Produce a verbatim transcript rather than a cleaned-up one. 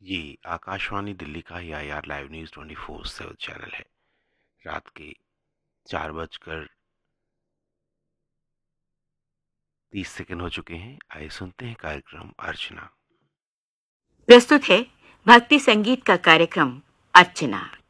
ये आकाशवाणी दिल्ली का ही I R live news twenty four seven channel है। रात के चार बजकर तीस सेकंड हो चुके हैं। आइए सुनते हैं कार्यक्रम अर्चना। प्रस्तुत है भक्ति संगीत का कार्यक्रम अर्चना।